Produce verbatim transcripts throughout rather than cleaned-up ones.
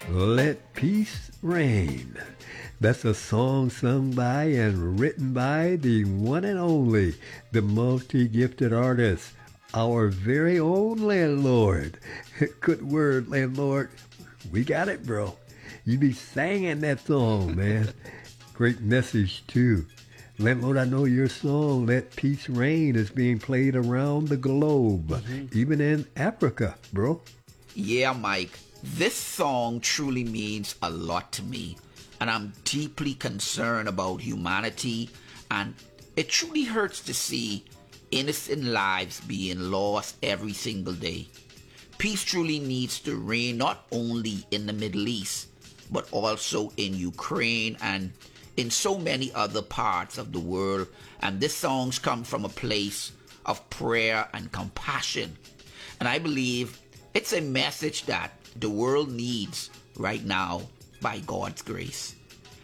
Let Peace Reign. That's a song sung by and written by the one and only, the multi-gifted artist, our very own landlord. Good word, landlord. We got it, bro. You be singing that song, man. Great message, too. Landlord, I know your song, Let Peace Reign, is being played around the globe, mm-hmm. even in Africa, bro. Yeah, Mike. This song truly means a lot to me, and I'm deeply concerned about humanity, and it truly hurts to see innocent lives being lost every single day. Peace truly needs to reign not only in the Middle East, but also in Ukraine and in so many other parts of the world. And this song's come from a place of prayer and compassion. And I believe it's a message that the world needs right now by God's grace.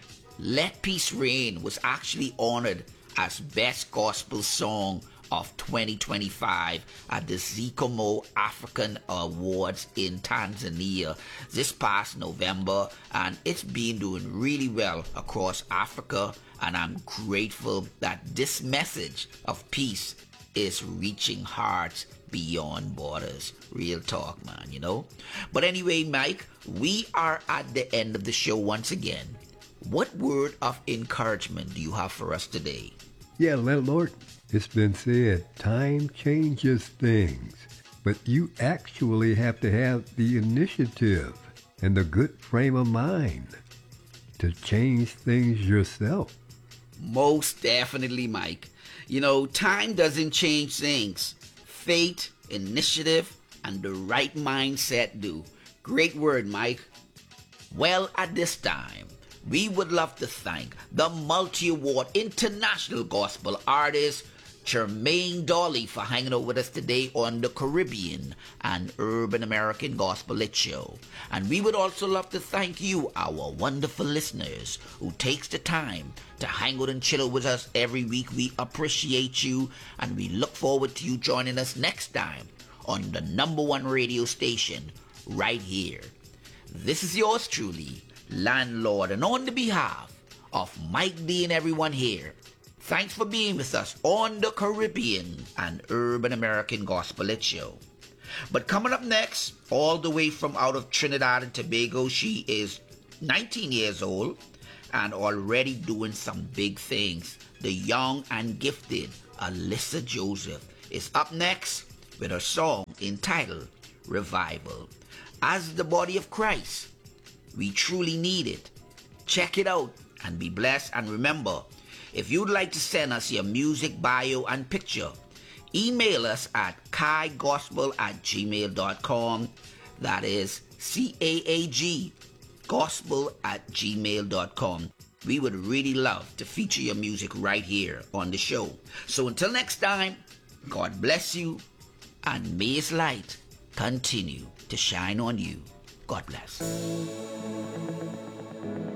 Let Peace Reign was actually honored as Best Gospel Song of twenty twenty-five at the Zikomo African Awards in Tanzania this past November, and it's been doing really well across Africa, and I'm grateful that this message of peace is reaching hearts beyond borders. Real talk, man, you know? But anyway, Mike, we are at the end of the show once again. What word of encouragement do you have for us today? Yeah, landlord, it's been said, time changes things, but you actually have to have the initiative and the good frame of mind to change things yourself. Most definitely, Mike. You know, time doesn't change things. Faith, initiative, and the right mindset do. Great word, Mike. Well, at this time, we would love to thank the multi-award international gospel artist Jermaine Dolly for hanging out with us today on the Caribbean and Urban American Gospel Lit Show. And we would also love to thank you, our wonderful listeners, who takes the time to hang out and chill out with us every week. We appreciate you, and we look forward to you joining us next time on the number one radio station right here. This is yours truly, Landlord, and on the behalf of Mike D and everyone here, thanks for being with us on the Caribbean and Urban American Gospel Lit Show. But coming up next, all the way from out of Trinidad and Tobago, she is nineteen years old and already doing some big things. The young and gifted Alyssa Joseph is up next with her song entitled Revival. As the body of Christ, we truly need it. Check it out and be blessed. And remember, if you'd like to send us your music bio and picture, email us at kaigospel at gmail dot com. That is C A A G, gospel at gmail dot com. We would really love to feature your music right here on the show. So until next time, God bless you, and may His light continue to shine on you. God bless.